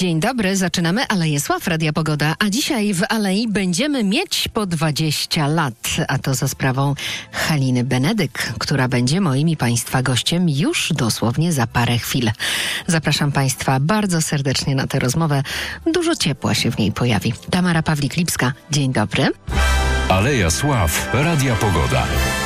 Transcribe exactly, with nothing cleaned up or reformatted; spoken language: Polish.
Dzień dobry, zaczynamy Aleję Sław, Radia Pogoda, a dzisiaj w Alei będziemy mieć po dwadzieścia lat, a to za sprawą Haliny Benedyk, która będzie moim i Państwa gościem już dosłownie za parę chwil. Zapraszam Państwa bardzo serdecznie na tę rozmowę, dużo ciepła się w niej pojawi. Tamara Pawlik-Lipska, dzień dobry. Aleja Sław, Radia Pogoda.